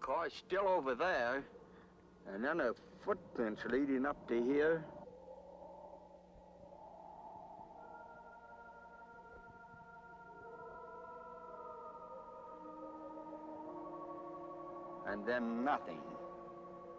car's still over there. And then a footprints leading up to here. And then nothing.